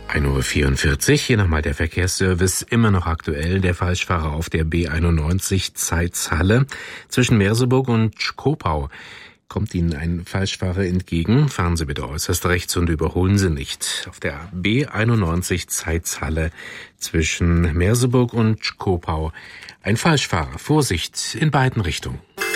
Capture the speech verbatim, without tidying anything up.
ein Uhr vierundvierzig, hier nochmal der Verkehrsservice, immer noch aktuell. Der Falschfahrer auf der B einundneunzig Zeitz-Halle zwischen Merseburg und Schkopau. Kommt Ihnen ein Falschfahrer entgegen, fahren Sie bitte äußerst rechts und überholen Sie nicht. Auf der B einundneunzig Zeitz-Halle zwischen Merseburg und Schkopau ein Falschfahrer. Vorsicht in beiden Richtungen.